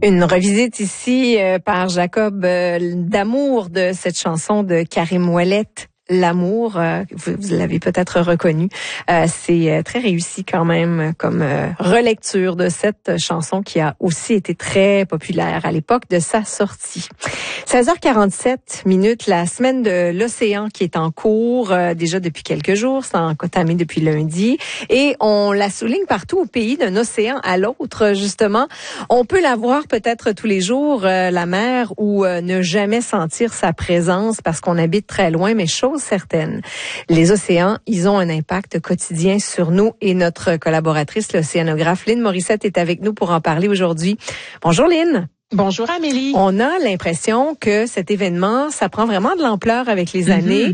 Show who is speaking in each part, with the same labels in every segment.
Speaker 1: Une revisite ici par Jacob d'Amour de cette chanson de Karim Ouellet. L'amour, vous l'avez peut-être reconnu. C'est très réussi quand même comme relecture de cette chanson qui a aussi été très populaire à l'époque de sa sortie. 16h47 la semaine de l'océan qui est en cours déjà depuis quelques jours, c'est entamé depuis lundi et on la souligne partout au pays d'un océan à l'autre justement. On peut la voir peut-être tous les jours, la mer, ou ne jamais sentir sa présence parce qu'on habite très loin, mais chose certaine, les océans, ils ont un impact quotidien sur nous et notre collaboratrice, l'océanographe Lynn Morissette est avec nous pour en parler aujourd'hui. Bonjour Lynn.
Speaker 2: Bonjour Amélie.
Speaker 1: On a l'impression que cet événement, ça prend vraiment de l'ampleur avec les années.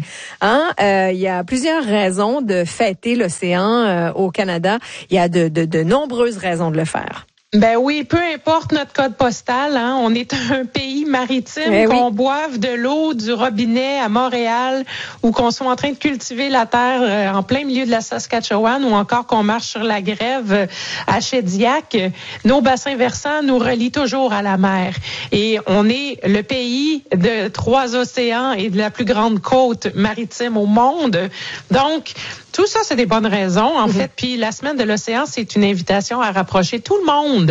Speaker 1: Il y a plusieurs raisons de fêter l'océan au Canada. Il y a de nombreuses raisons de le faire.
Speaker 2: Ben oui, peu importe notre code postal, on est un pays maritime, qu'on boive de l'eau du robinet à Montréal ou qu'on soit en train de cultiver la terre en plein milieu de la Saskatchewan ou encore qu'on marche sur la grève à Shediac, nos bassins versants nous relient toujours à la mer. Et on est le pays de 3 océans et de la plus grande côte maritime au monde. Donc, tout ça, c'est des bonnes raisons, en fait. Puis la semaine de l'océan, c'est une invitation à rapprocher tout le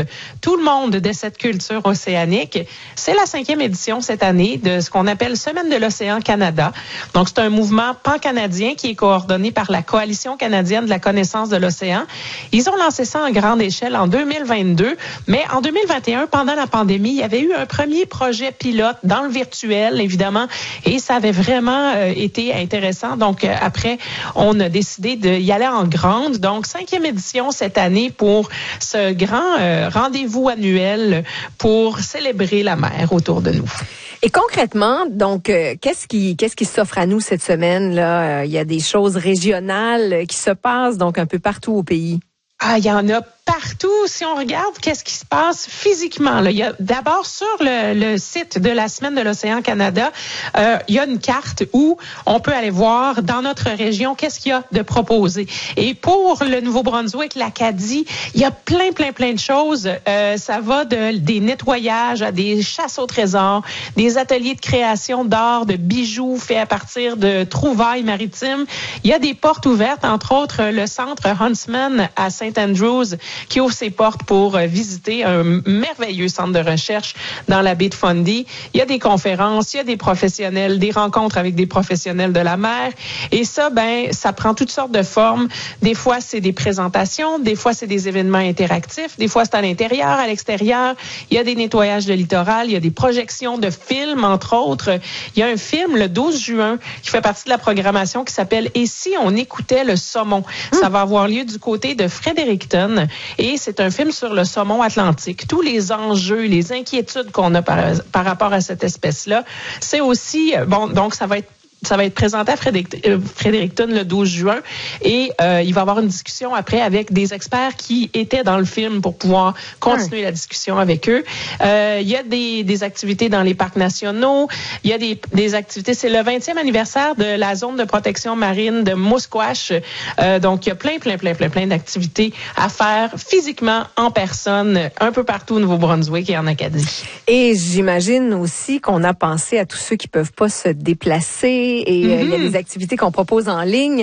Speaker 2: monde de cette culture océanique. C'est la 5e édition cette année de ce qu'on appelle Semaine de l'océan Canada. Donc, c'est un mouvement pan-canadien qui est coordonné par la Coalition canadienne de la connaissance de l'océan. Ils ont lancé ça en grande échelle en 2022, mais en 2021, pendant la pandémie, il y avait eu un premier projet pilote dans le virtuel, évidemment, et ça avait vraiment été intéressant. Donc, après, on a décidé d'y aller en grande. Donc, 5e édition cette année pour ce grand rendez-vous annuel pour célébrer la mer autour de nous.
Speaker 1: Et concrètement, donc, qu'est-ce qui s'offre à nous cette semaine là? Il y a des choses régionales qui se passent donc un peu partout au pays.
Speaker 2: Il y en a partout. Si on regarde qu'est-ce qui se passe physiquement, là, il y a d'abord sur le site de la Semaine de l'océan Canada, il y a une carte où on peut aller voir dans notre région qu'est-ce qu'il y a de proposé. Et pour le Nouveau-Brunswick, l'Acadie, il y a plein de choses. Ça va des nettoyages à des chasses au trésor, des ateliers de création d'art, de bijoux faits à partir de trouvailles maritimes. Il y a des portes ouvertes, entre autres le centre Huntsman à St. Andrews, qui ouvre ses portes pour visiter un merveilleux centre de recherche dans la baie de Fundy. Il y a des conférences, il y a des professionnels, des rencontres avec des professionnels de la mer. Et ça, ça prend toutes sortes de formes. Des fois, c'est des présentations, des fois, c'est des événements interactifs, des fois, c'est à l'intérieur, à l'extérieur. Il y a des nettoyages de littoral, il y a des projections de films, entre autres. Il y a un film, le 12 juin, qui fait partie de la programmation qui s'appelle « Et si on écoutait le saumon ». Ça va avoir lieu du côté de Fredericton. Et c'est un film sur le saumon atlantique. Tous les enjeux, les inquiétudes qu'on a par rapport à cette espèce-là. C'est aussi, donc ça va être présenté à Fredericton le 12 juin et il va y avoir une discussion après avec des experts qui étaient dans le film pour pouvoir continuer la discussion avec eux. Il y a des activités dans les parcs nationaux. Il y a des activités. C'est le 20e anniversaire de la zone de protection marine de Musquash. Donc, il y a plein d'activités à faire physiquement, en personne, un peu partout au Nouveau-Brunswick et en Acadie.
Speaker 1: Et j'imagine aussi qu'on a pensé à tous ceux qui peuvent pas se déplacer. Et il y a des activités qu'on propose en ligne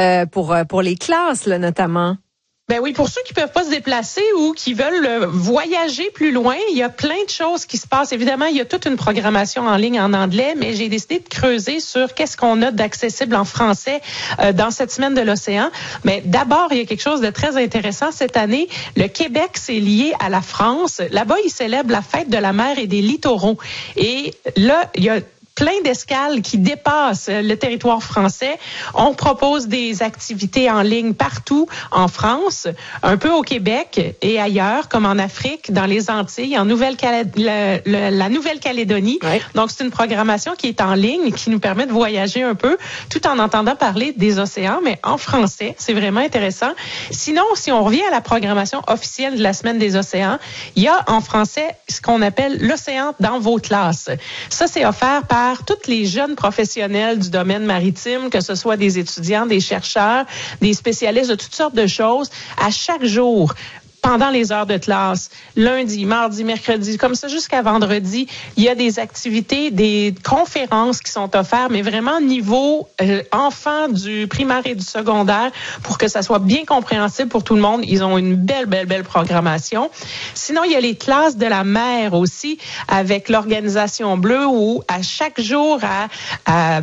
Speaker 1: pour les classes, là, notamment.
Speaker 2: Ben oui, pour ceux qui peuvent pas se déplacer ou qui veulent voyager plus loin, il y a plein de choses qui se passent. Évidemment, il y a toute une programmation en ligne en anglais, mais j'ai décidé de creuser sur qu'est-ce qu'on a d'accessible en français dans cette semaine de l'océan. Mais d'abord, il y a quelque chose de très intéressant cette année. Le Québec, c'est lié à la France. Là-bas, ils célèbrent la fête de la mer et des littoraux. Et là, il y a plein d'escales qui dépassent le territoire français. On propose des activités en ligne partout en France, un peu au Québec et ailleurs, comme en Afrique, dans les Antilles, en la Nouvelle-Calédonie. Ouais. Donc, c'est une programmation qui est en ligne, qui nous permet de voyager un peu, tout en entendant parler des océans, mais en français. C'est vraiment intéressant. Sinon, si on revient à la programmation officielle de la Semaine des océans, il y a en français ce qu'on appelle l'océan dans vos classes. Ça, c'est offert par tous les jeunes professionnels du domaine maritime, que ce soit des étudiants, des chercheurs, des spécialistes de toutes sortes de choses. À chaque jour, pendant les heures de classe, lundi, mardi, mercredi, comme ça jusqu'à vendredi, il y a des activités, des conférences qui sont offertes, mais vraiment niveau enfant du primaire et du secondaire pour que ça soit bien compréhensible pour tout le monde. Ils ont une belle programmation. Sinon, il y a les classes de la mer aussi avec l'Organisation Bleue où à chaque jour à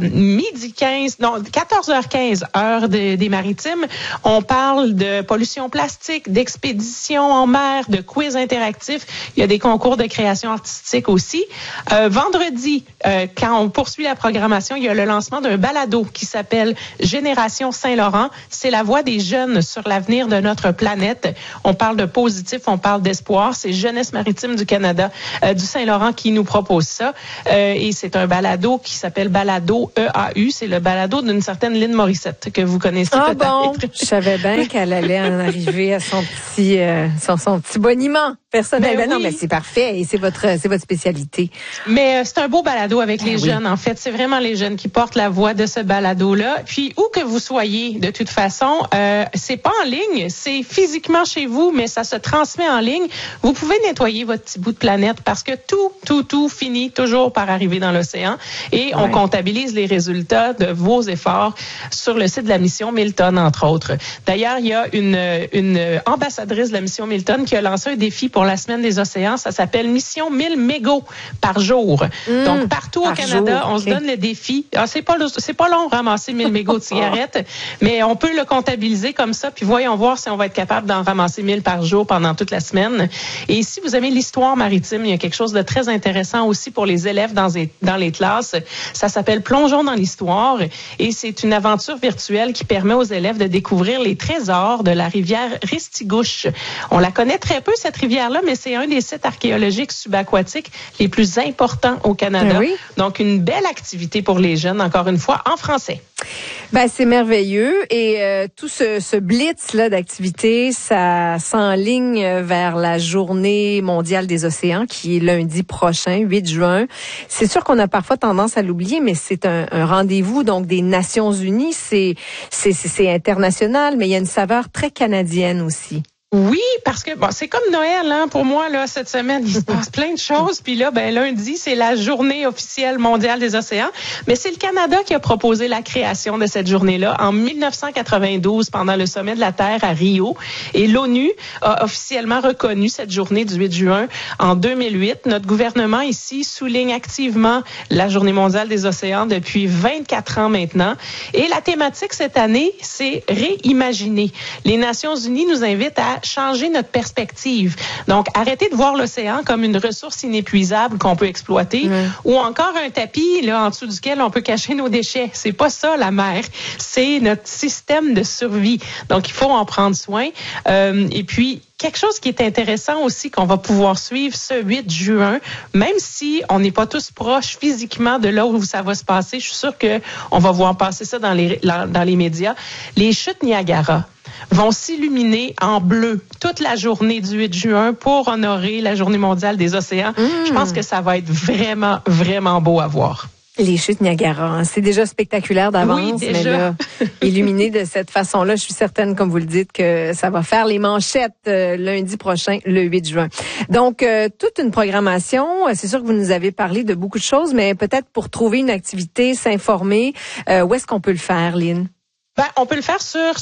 Speaker 2: 14h15, heure des maritimes, on parle de pollution plastique, d'expédition en mer, de quiz interactifs. Il y a des concours de création artistique aussi. Vendredi, quand on poursuit la programmation, il y a le lancement d'un balado qui s'appelle Génération Saint-Laurent. C'est la voix des jeunes sur l'avenir de notre planète. On parle de positif, on parle d'espoir. C'est Jeunesse maritime du Canada, du Saint-Laurent qui nous propose ça. Et c'est un balado qui s'appelle Balado EAU. C'est le balado d'une certaine Lynn Morissette que vous connaissez peut-être.
Speaker 1: Bon, je savais bien qu'elle allait en arriver à son petit boniment personnel.
Speaker 2: Ben oui.
Speaker 1: Non, mais c'est parfait et c'est votre spécialité.
Speaker 2: Mais c'est un beau balado avec les jeunes. En fait, c'est vraiment les jeunes qui portent la voix de ce balado-là. Puis où que vous soyez, de toute façon, c'est pas en ligne, c'est physiquement chez vous, mais ça se transmet en ligne. Vous pouvez nettoyer votre petit bout de planète parce que tout finit toujours par arriver dans l'océan et on comptabilise les résultats de vos efforts sur le site de la mission Milton, entre autres. D'ailleurs, il y a une ambassadrice de la mission Milton qui a lancé un défi pour la semaine des océans. Ça s'appelle Mission 1000 mégots par jour. Donc, partout au Canada, on se donne le défi. C'est pas long ramasser 1000 mégots de cigarettes, mais on peut le comptabiliser comme ça, puis voyons voir si on va être capable d'en ramasser 1000 par jour pendant toute la semaine. Et si vous aimez l'histoire maritime, il y a quelque chose de très intéressant aussi pour les élèves dans les classes. Ça s'appelle Plongeons dans l'histoire et c'est une aventure virtuelle qui permet aux élèves de découvrir les trésors de la rivière Ristigouche. On la connaît très peu, cette rivière-là, mais c'est un des sites archéologiques subaquatiques les plus importants au Canada.
Speaker 1: Oui.
Speaker 2: Donc, une belle activité pour les jeunes, encore une fois, en français.
Speaker 1: Ben, c'est merveilleux et tout ce blitz là d'activités, ça s'enligne vers la Journée mondiale des océans qui est lundi prochain, 8 juin. C'est sûr qu'on a parfois tendance à l'oublier, mais c'est un rendez-vous donc des Nations Unies, c'est international, mais il y a une saveur très canadienne aussi.
Speaker 2: Oui, parce que bon, c'est comme Noël, hein. Pour moi, là, cette semaine, il se passe plein de choses. Puis là, lundi, c'est la journée officielle mondiale des océans. Mais c'est le Canada qui a proposé la création de cette journée-là en 1992 pendant le sommet de la Terre à Rio. Et l'ONU a officiellement reconnu cette journée du 8 juin en 2008. Notre gouvernement ici souligne activement la journée mondiale des océans depuis 24 ans maintenant. Et la thématique cette année, c'est réimaginer. Les Nations Unies nous invitent à changer notre perspective. Donc, arrêter de voir l'océan comme une ressource inépuisable qu'on peut exploiter ou encore un tapis là en dessous duquel on peut cacher nos déchets. C'est pas ça, la mer. C'est notre système de survie. Donc, il faut en prendre soin. Et puis, quelque chose qui est intéressant aussi qu'on va pouvoir suivre ce 8 juin, même si on n'est pas tous proches physiquement de là où ça va se passer, je suis sûre que on va voir passer ça dans les médias. Les chutes Niagara vont s'illuminer en bleu toute la journée du 8 juin pour honorer la Journée mondiale des océans. Je pense que ça va être vraiment, vraiment beau à voir.
Speaker 1: Les chutes Niagara, hein. C'est déjà spectaculaire d'avance,
Speaker 2: oui, déjà.
Speaker 1: Mais là, illuminé de cette façon-là, je suis certaine, comme vous le dites, que ça va faire les manchettes lundi prochain, le 8 juin. Donc, toute une programmation. C'est sûr que vous nous avez parlé de beaucoup de choses, mais peut-être pour trouver une activité, s'informer, où est-ce qu'on peut le faire, Lynn?
Speaker 2: On peut le faire sur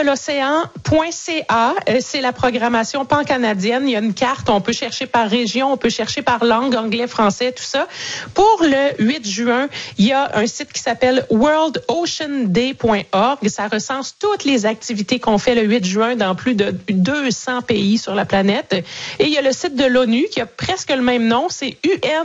Speaker 2: semaine-de-l'océan.ca. C'est la programmation pan-canadienne. Il y a une carte. On peut chercher par région, on peut chercher par langue, anglais, français, tout ça. Pour le 8 juin, il y a un site qui s'appelle worldoceanday.org. Ça recense toutes les activités qu'on fait le 8 juin dans plus de 200 pays sur la planète. Et il y a le site de l'ONU qui a presque le même nom. C'est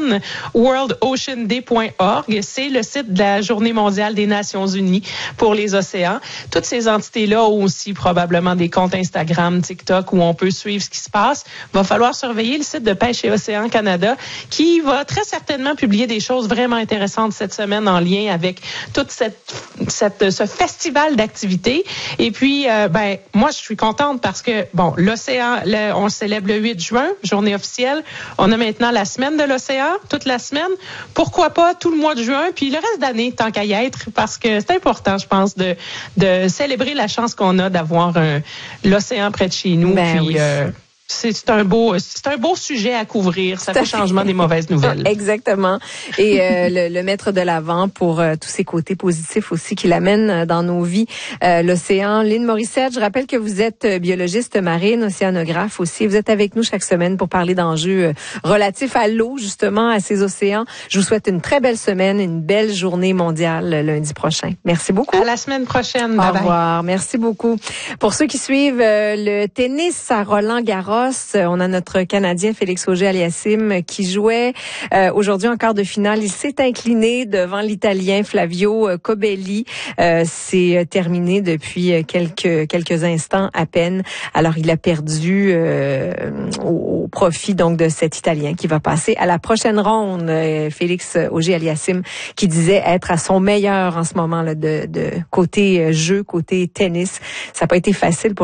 Speaker 2: unworldoceanday.org. C'est le site de la Journée mondiale des Nations Unies pour les océans. Toutes ces entités-là ont aussi probablement des comptes Instagram, TikTok où on peut suivre ce qui se passe. Il va falloir surveiller le site de Pêche et Océan Canada qui va très certainement publier des choses vraiment intéressantes cette semaine en lien avec toute ce festival d'activités. Et puis, moi, je suis contente parce que, l'océan, on le célèbre le 8 juin, journée officielle. On a maintenant la semaine de l'océan, toute la semaine. Pourquoi pas tout le mois de juin, puis le reste d'année, tant qu'à y être, parce que c'est important, je pense, de célébrer la chance qu'on a d'avoir l'océan près de chez nous.
Speaker 1: Oui.
Speaker 2: c'est un beau sujet à couvrir. Ça fait changement des mauvaises nouvelles.
Speaker 1: Exactement. Et le mettre de l'avant pour tous ces côtés positifs aussi qu'il amène dans nos vies. L'océan. Lynn Morissette, je rappelle que vous êtes biologiste marine, océanographe aussi. Vous êtes avec nous chaque semaine pour parler d'enjeux relatifs à l'eau, justement, à ces océans. Je vous souhaite une très belle semaine, une belle journée mondiale lundi prochain. Merci beaucoup.
Speaker 2: À la semaine prochaine. Bye bye.
Speaker 1: Au revoir. Merci beaucoup. Pour ceux qui suivent le tennis à Roland-Garros, on a notre Canadien Félix Auger-Aliassime qui jouait aujourd'hui en quart de finale. Il s'est incliné devant l'Italien Flavio Cobolli. C'est terminé depuis quelques instants à peine. Alors, il a perdu au profit donc de cet Italien qui va passer à la prochaine ronde. Félix Auger-Aliassime qui disait être à son meilleur en ce moment là de côté jeu, côté tennis. Ça n'a pas été facile pour